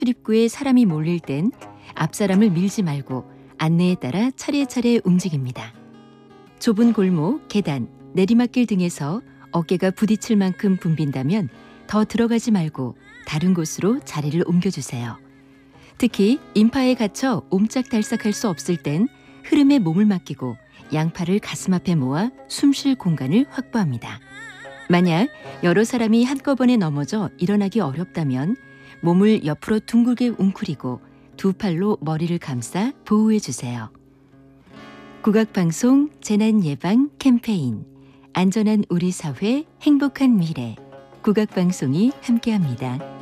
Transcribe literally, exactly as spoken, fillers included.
출입구에 사람이 몰릴 땐 앞사람을 밀지 말고 안내에 따라 차례차례 움직입니다. 좁은 골목, 계단, 내리막길 등에서 어깨가 부딪힐 만큼 붐빈다면 더 들어가지 말고 다른 곳으로 자리를 옮겨주세요. 특히 인파에 갇혀 옴짝달싹할 수 없을 땐 흐름에 몸을 맡기고 양팔을 가슴 앞에 모아 숨 쉴 공간을 확보합니다. 만약 여러 사람이 한꺼번에 넘어져 일어나기 어렵다면 몸을 옆으로 둥글게 웅크리고 두 팔로 머리를 감싸 보호해 주세요. 국악방송 재난예방 캠페인 안전한 우리 사회 행복한 미래 국악방송이 함께합니다.